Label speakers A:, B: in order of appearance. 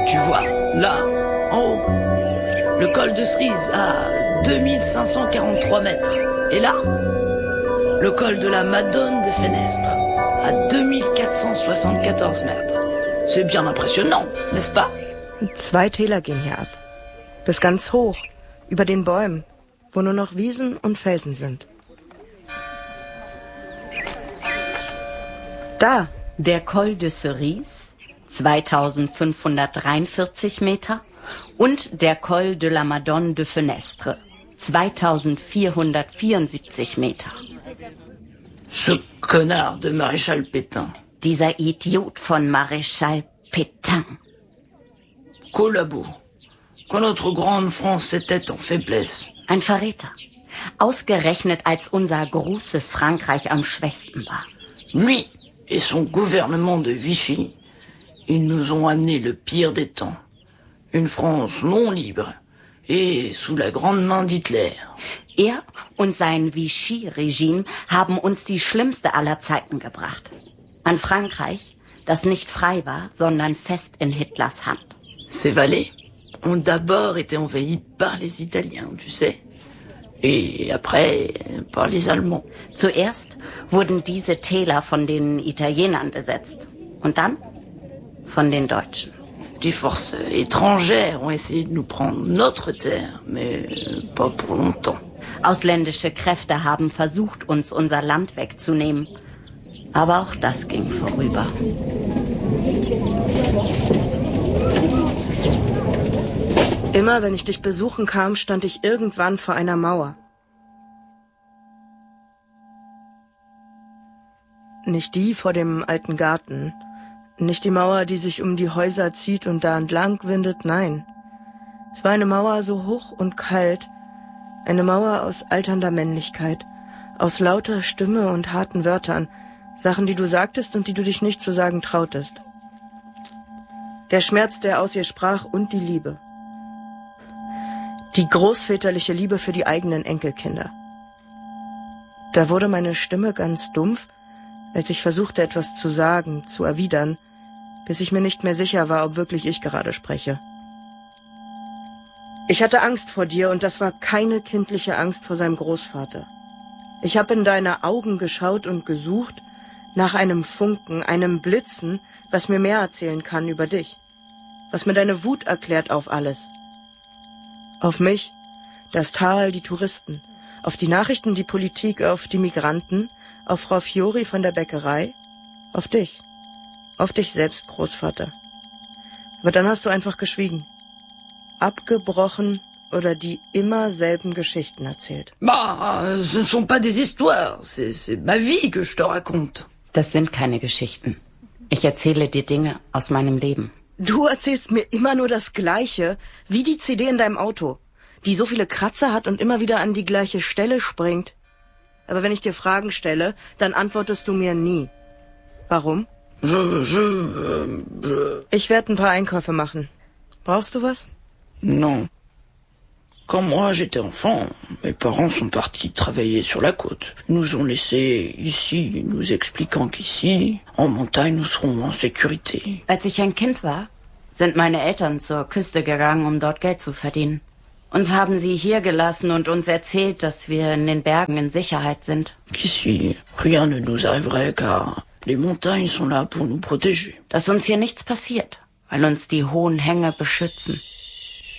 A: Tu vois, là, en haut, le col de Cerise à 2543 mètres. Et là, le col de la Madone de Fenestre à 2474 mètres. C'est bien impressionnant, n'est-ce pas?
B: 2 Täler gehen hier ab. Bis ganz hoch, über den Bäumen, wo nur noch Wiesen und Felsen sind. Da!
C: Der Col de Cerise, 2543 Meter, und der Col de la Madone de Fenestre, 2474 Meter.
A: Ce connard de Maréchal Pétain.
C: Dieser Idiot von Maréchal Pétain.
A: Collabo. Quand notre grande France était en faiblesse.
C: Ein Verräter. Ausgerechnet als unser großes Frankreich am schwächsten war.
A: Lui et son gouvernement de Vichy, ils nous ont amené le pire des temps. Une France non libre et sous la grande main d'Hitler.
C: Er und sein Vichy-Regime haben uns die schlimmste aller Zeiten gebracht. An Frankreich, das nicht frei war, sondern fest in Hitlers Hand.
A: Ces vallées ont d'abord été envahies par les Italiens, tu sais. Et après, par les Allemands.
C: Zuerst wurden diese Täler von den Italienern besetzt. Und dann von den Deutschen.
A: Die forces étrangères ont essayé de nous prendre notre terre, mais pas pour longtemps.
C: Ausländische Kräfte haben versucht, uns unser Land wegzunehmen. Aber auch das ging vorüber.
B: Immer wenn ich dich besuchen kam, stand ich irgendwann vor einer Mauer. Nicht die vor dem alten Garten, nicht die Mauer, die sich um die Häuser zieht und da entlang windet, nein. Es war eine Mauer so hoch und kalt, eine Mauer aus alternder Männlichkeit, aus lauter Stimme und harten Wörtern, Sachen, die du sagtest und die du dich nicht zu sagen trautest. Der Schmerz, der aus ihr sprach, und die Liebe. Die großväterliche Liebe für die eigenen Enkelkinder. Da wurde meine Stimme ganz dumpf, als ich versuchte, etwas zu sagen, zu erwidern, bis ich mir nicht mehr sicher war, ob wirklich ich gerade spreche. Ich hatte Angst vor dir, und das war keine kindliche Angst vor seinem Großvater. Ich habe in deine Augen geschaut und gesucht nach einem Funken, einem Blitzen, was mir mehr erzählen kann über dich, was mir deine Wut erklärt auf alles. Auf mich, das Tal, die Touristen, auf die Nachrichten, die Politik, auf die Migranten, auf Frau Fiori von der Bäckerei, auf dich selbst, Großvater. Aber dann hast du einfach geschwiegen, abgebrochen oder die immer selben Geschichten erzählt.
A: Bah, ce ne sont pas des histoires, c'est ma vie que je te raconte.
C: Das sind keine Geschichten. Ich erzähle dir Dinge aus meinem Leben.
B: Du erzählst mir immer nur das Gleiche, wie die CD in deinem Auto, die so viele Kratzer hat und immer wieder an die gleiche Stelle springt. Aber wenn ich dir Fragen stelle, dann antwortest du mir nie. Warum? Ich werde ein paar Einkäufe machen. Brauchst du was?
A: Non. Quand moi j'étais enfant, mes parents sont partis travailler sur la côte. Ils nous ont laissés ici, nous expliquant qu'ici, en montagne, nous serons en sécurité.
C: Als ich ein Kind war, sind meine Eltern zur Küste gegangen, um dort Geld zu verdienen. Uns haben sie hier gelassen und uns erzählt, dass wir in den Bergen in Sicherheit sind.
A: Qu'ici, rien ne nous arriverait, car les montagnes sont là pour nous protéger.
C: Dass uns hier nichts passiert, weil uns die hohen Hänge beschützen.